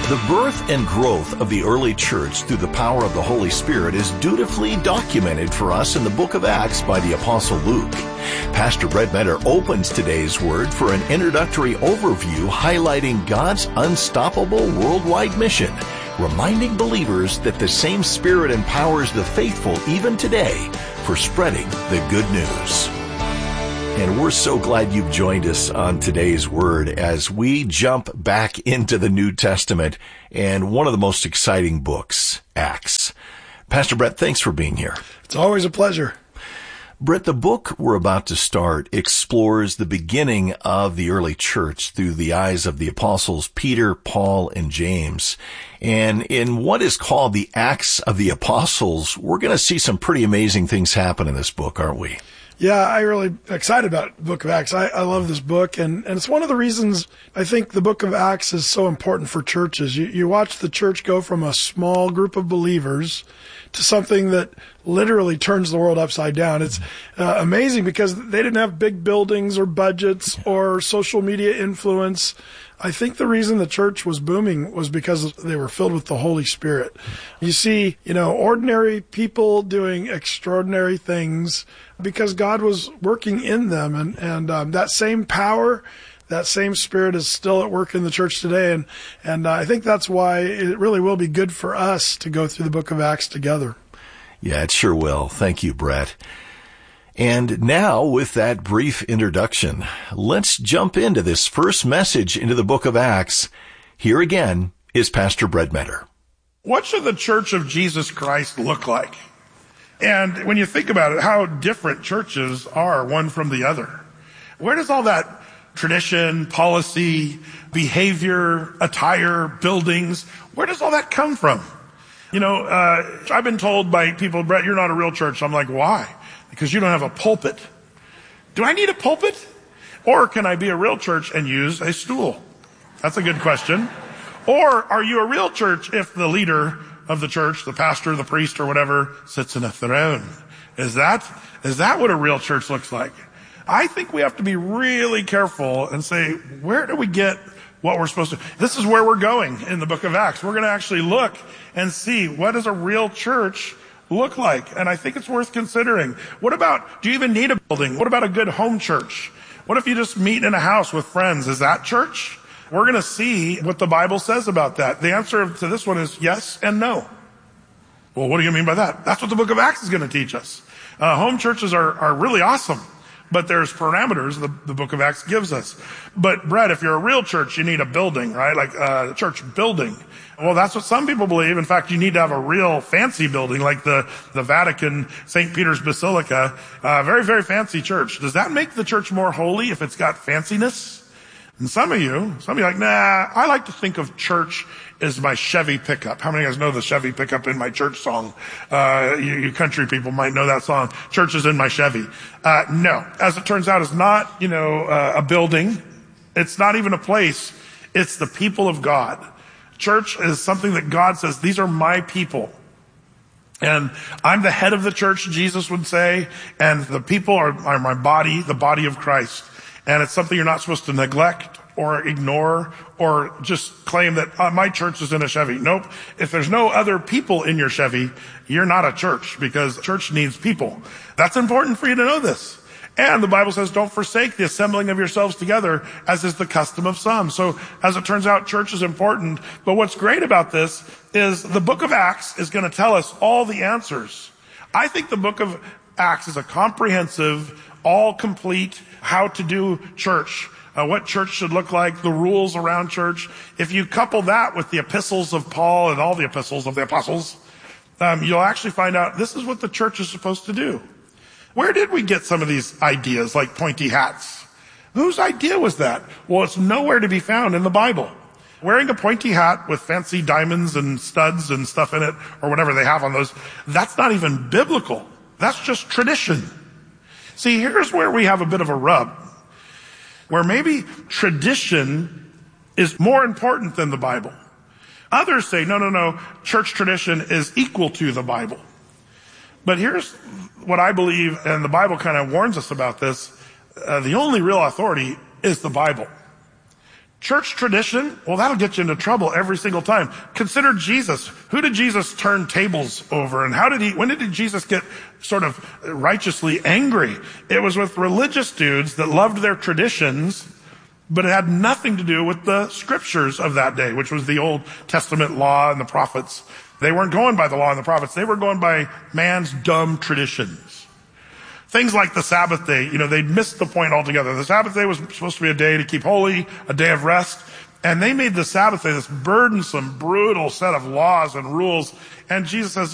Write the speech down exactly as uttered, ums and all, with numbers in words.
The birth and growth of the early church through the power of the Holy Spirit is dutifully documented for us in the book of Acts by the Apostle Luke. Pastor Brett Metter opens today's word for an introductory overview highlighting God's unstoppable worldwide mission, reminding believers that the same Spirit empowers the faithful even today for spreading the good news. And we're so glad you've joined us on today's word as we jump back into the New Testament and one of the most exciting books, Acts. Pastor Brett, thanks for being here. It's always a pleasure. Brett, the book we're about to start explores the beginning of the early church through the eyes of the apostles Peter, Paul, and James. And in what is called the Acts of the Apostles, we're going to see some pretty amazing things happen in this book, aren't we? Yeah, I'm really excited about the book of Acts. I, I love this book, and, and it's one of the reasons I think the book of Acts is so important for churches. You, you watch the church go from a small group of believers to something that literally turns the world upside down. It's uh, amazing because they didn't have big buildings or budgets or social media influence. I think the reason the church was booming was because they were filled with the Holy Spirit. You see, you know, ordinary people doing extraordinary things because God was working in them. And, and um, that same power, that same Spirit is still at work in the church today. And, and uh, I think that's why it really will be good for us to go through the book of Acts together. Yeah, it sure will. Thank you, Brett. And now, with that brief introduction, let's jump into this first message into the book of Acts. Here again is Pastor Brett Metter. What should the Church of Jesus Christ look like? And when you think about it, how different churches are one from the other. Where does all that tradition, policy, behavior, attire, buildings, where does all that come from? You know, uh, I've been told by people, Brett, you're not a real church. I'm like, why? Because you don't have a pulpit. Do I need a pulpit? Or can I be a real church and use a stool? That's a good question. Or are you a real church if the leader of the church, the pastor, the priest, or whatever, sits in a throne? Is that, is that what a real church looks like? I think we have to be really careful and say, where do we get what we're supposed to? This is where we're going in the book of Acts. We're going to actually look and see what does a real church look like. And I think it's worth considering. What about, do you even need a building? What about a good home church? What if you just meet in a house with friends? Is that church? We're going to see what the Bible says about that. The answer to this one is yes and no. Well, what do you mean by that? That's what the book of Acts is going to teach us. Uh, home churches are, are really awesome, but there's parameters the, the book of Acts gives us. But Brett, if you're a real church, you need a building, right? Like a church building. Well, that's what some people believe. In fact, you need to have a real fancy building like the, the Vatican, Saint Peter's Basilica, uh, very, very fancy church. Does that make the church more holy if it's got fanciness? And some of you, some of you are like, nah, I like to think of church as my Chevy pickup. How many of you guys know the Chevy pickup in my church song? Uh, you, you country people might know that song. Church is in my Chevy. Uh, no, as it turns out, it's not, you know, uh, a building. It's not even a place. It's the people of God. Church is something that God says, these are my people. And I'm the head of the church, Jesus would say, and the people are, are my body, the body of Christ. And it's something you're not supposed to neglect or ignore or just claim that uh, my church is in a Chevy. Nope. If there's no other people in your Chevy, you're not a church because church needs people. That's important for you to know this. And the Bible says, don't forsake the assembling of yourselves together, as is the custom of some. So as it turns out, church is important. But what's great about this is the book of Acts is going to tell us all the answers. I think the book of Acts is a comprehensive, all complete, how to do church, uh, what church should look like, the rules around church. If you couple that with the epistles of Paul and all the epistles of the apostles, um, you'll actually find out this is what the church is supposed to do. Where did we get some of these ideas like pointy hats? Whose idea was that? Well, it's nowhere to be found in the Bible. Wearing a pointy hat with fancy diamonds and studs and stuff in it, or whatever they have on those, that's not even biblical. That's just tradition. See, here's where we have a bit of a rub, where maybe tradition is more important than the Bible. Others say, no, no, no, church tradition is equal to the Bible. But here's what I believe, and the Bible kind of warns us about this. Uh, the only real authority is the Bible. Church tradition, well, that'll get you into trouble every single time. Consider Jesus. Who did Jesus turn tables over? And how did he, when did Jesus get sort of righteously angry? It was with religious dudes that loved their traditions, but it had nothing to do with the scriptures of that day, which was the Old Testament law and the prophets. They weren't going by the law and the prophets. They were going by man's dumb traditions. Things like the Sabbath day, you know, they missed the point altogether. The Sabbath day was supposed to be a day to keep holy, a day of rest. And they made the Sabbath day this burdensome, brutal set of laws and rules. And Jesus says,